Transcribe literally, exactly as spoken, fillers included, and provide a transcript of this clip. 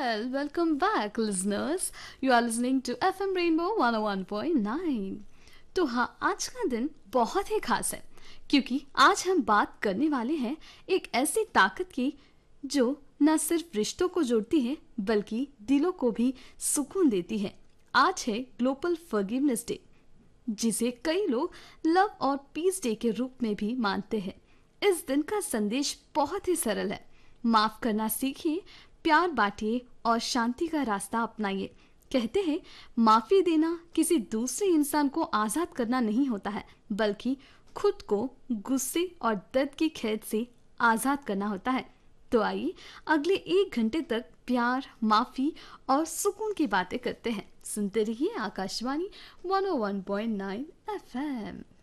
Well, welcome back, listeners. You are listening to F M Rainbow one oh one point nine. तो हाँ, आज का दिन बहुत ही खास है क्योंकि आज हम बात करने वाले हैं एक ऐसी ताकत की जो न सिर्फ रिश्तों को जोड़ती है बल्कि दिलों को भी सुकून देती है। आज है ग्लोबल फॉरगिवनेस डे, जिसे कई लोग लव और पीस डे के रूप में भी मानते हैं। इस दिन का संदेश बहुत ही सरल है। माफ करना सीखिए, प्यार बांटिए और शांति का रास्ता अपनाइए। कहते हैं माफी देना किसी दूसरे इंसान को आजाद करना नहीं होता है, बल्कि खुद को गुस्से और दर्द की कैद से आजाद करना होता है। तो आइए अगले एक घंटे तक प्यार, माफी और सुकून की बातें करते हैं। सुनते रहिए Akashvani one oh one point nine F M.